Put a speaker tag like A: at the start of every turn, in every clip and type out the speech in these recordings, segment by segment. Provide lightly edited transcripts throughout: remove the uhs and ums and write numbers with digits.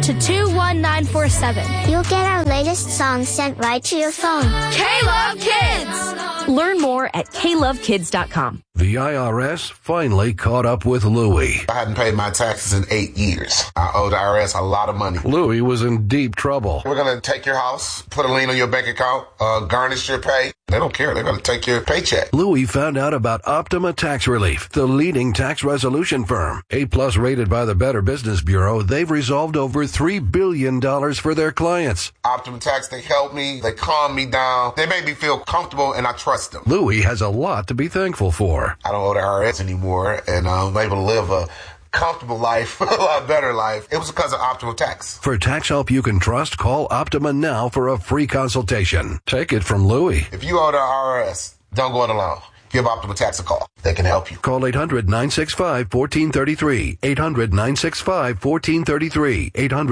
A: to 21947.
B: You'll get our latest songs sent right to your phone.
A: K-Love Kids!
C: Learn more at klovekids.com.
D: The IRS finally caught up with Louie.
E: I hadn't paid my taxes in 8 years. I owed the IRS a lot of money.
D: Louie was in deep trouble.
E: We're going to take your house, put a lien on your bank account, garnish your pay. They don't care. They're going to take your paycheck.
D: Louie found out about Optima Tax Relief, the leading tax resolution firm. A-plus rated by the Better Business Bureau, they've resolved over $3 billion for their clients.
E: Optima Tax, they help me. They calm me down. They make me feel comfortable, and I trust them.
D: Louie has a lot to be thankful for.
E: I don't owe the IRS anymore, and I'm able to live a comfortable life, a lot better life. It was because of Optima Tax.
D: For tax help you can trust, call Optima now for a free consultation. Take it from Louie.
E: If you owe the IRS, don't go it alone. Give Optima Tax a call. They can help you.
D: Call 800-965-1433. 800-965-1433.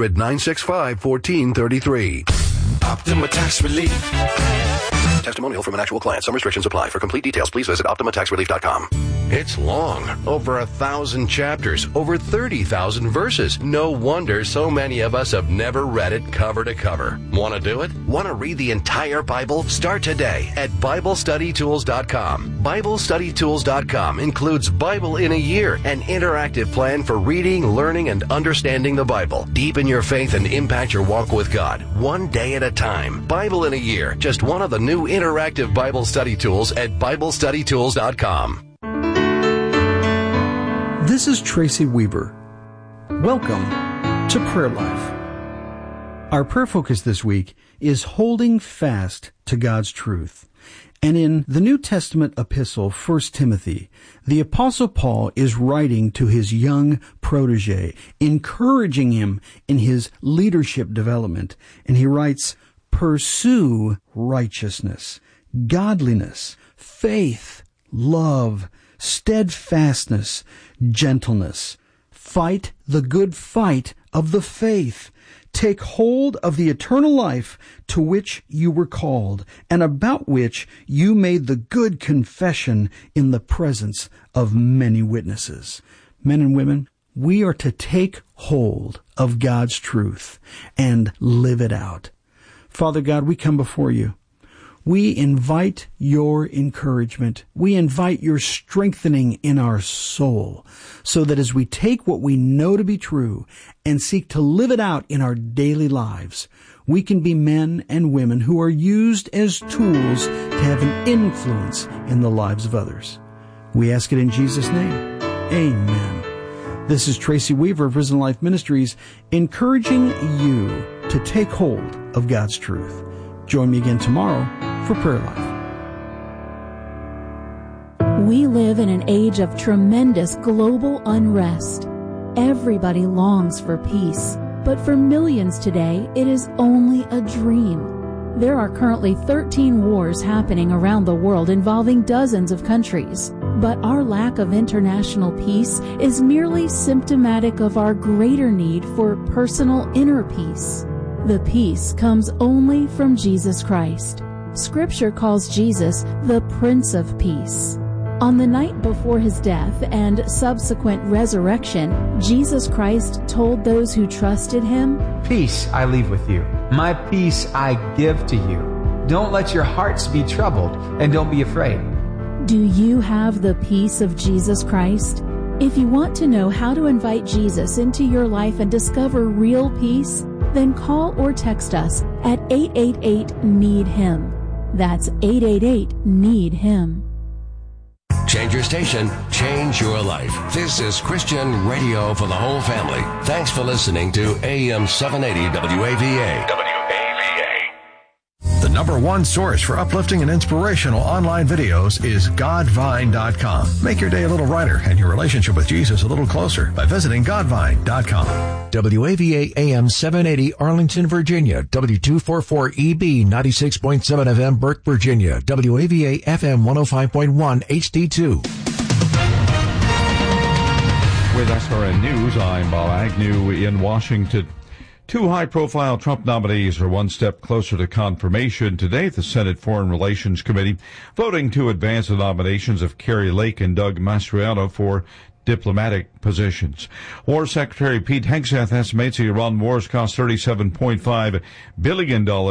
D: 800-965-1433.
F: Optima Tax Relief.
D: Testimonial from an actual client. Some restrictions apply. For complete details, please visit OptimaTaxRelief.com. It's long. Over 1,000 chapters. Over 30,000 verses. No wonder so many of us have never read it cover to cover. Want to do it? Want to read the entire Bible? Start today at BibleStudyTools.com. BibleStudyTools.com includes Bible in a Year, an interactive plan for reading, learning, and understanding the Bible. Deepen your faith and impact your walk with God, one day at a time. Bible in a Year, just one of the new interactive Bible study tools at BibleStudyTools.com.
G: This is Tracy Weber. Welcome to Prayer Life. Our prayer focus this week is holding fast to God's truth. And in the New Testament epistle, 1 Timothy, the Apostle Paul is writing to his young protege, encouraging him in his leadership development. And he writes, "Pursue righteousness, godliness, faith, love, steadfastness, gentleness. Fight the good fight of the faith. Take hold of the eternal life to which you were called, and about which you made the good confession in the presence of many witnesses." Men and women, we are to take hold of God's truth and live it out. Father God, we come before you. We invite your encouragement. We invite your strengthening in our soul, so that as we take what we know to be true and seek to live it out in our daily lives, we can be men and women who are used as tools to have an influence in the lives of others. We ask it in Jesus' name. Amen. This is Tracy Weaver of Risen Life Ministries, encouraging you to take hold of God's truth. Join me again tomorrow for Prayer Life.
H: We live in an age of tremendous global unrest. Everybody longs for peace, but for millions today, it is only a dream. There are currently 13 wars happening around the world involving dozens of countries. But our lack of international peace is merely symptomatic of our greater need for personal inner peace. The peace comes only from Jesus Christ. Scripture calls Jesus the Prince of Peace. On the night before his death and subsequent resurrection, Jesus Christ told those who trusted him,
I: "Peace I leave with you. My peace I give to you. Don't let your hearts be troubled, and don't be afraid."
H: Do you have the peace of Jesus Christ? If you want to know how to invite Jesus into your life and discover real peace, then call or text us at 888-NEED-HIM. That's 888-NEED-HIM.
F: Change your station, change your life. This is Christian radio for the whole family. Thanks for listening to AM 780 WAVA.
J: The number one source for uplifting and inspirational online videos is Godvine.com. Make your day a little brighter and your relationship with Jesus a little closer by visiting Godvine.com.
K: WAVA AM 780 Arlington, Virginia. W244EB 96.7 FM Burke, Virginia. WAVA FM 105.1 HD2.
L: With SRN News, I'm Bob Agnew in Washington. Two high-profile Trump nominees are one step closer to confirmation today at the Senate Foreign Relations Committee, voting to advance the nominations of Kari Lake and Doug Mastriano for diplomatic positions. War Secretary Pete Hegseth estimates the Iran wars cost $37.5 billion